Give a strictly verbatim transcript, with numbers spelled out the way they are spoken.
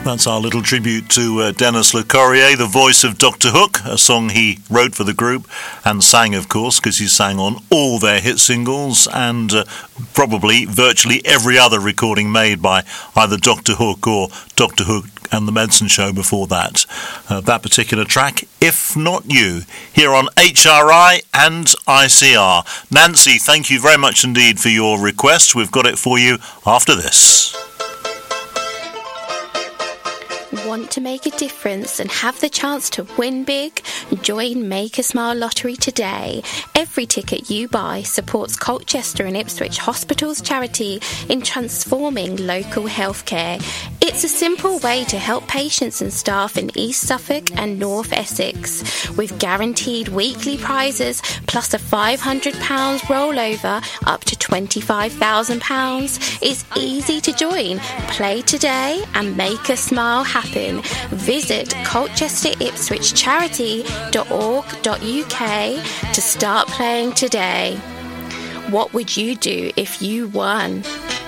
That's our little tribute to uh, Denis Le Corrier, the voice of Doctor Hook, a song he wrote for the group and sang, of course, because he sang on all their hit singles and uh, probably virtually every other recording made by either Doctor Hook or Doctor Hook and the Medicine Show before that. Uh, that particular track, If Not You, here on H R I and I C R. Nancy, thank you very much indeed for your request. We've got it for you after this. Want to make a difference and have the chance to win big? Join Make a Smile Lottery today. Every ticket you buy supports Colchester and Ipswich Hospitals charity in transforming local healthcare. It's a simple way to help patients and staff in East Suffolk and North Essex. With guaranteed weekly prizes plus a five hundred pounds rollover up to twenty-five thousand pounds. It's easy to join. Play today and make a smile happen. Visit colchester ipswich charity dot org dot U K to start playing today. What would you do if you won?